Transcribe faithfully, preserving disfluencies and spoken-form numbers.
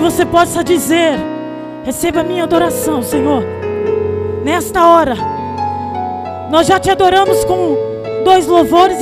você possa dizer: receba a minha adoração, Senhor. Nesta hora, nós já te adoramos com dois louvores